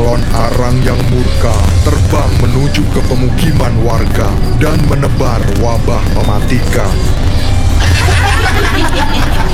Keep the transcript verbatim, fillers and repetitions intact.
balon arang yang murka terbang menuju ke pemukiman warga dan menebar wabah mematikan.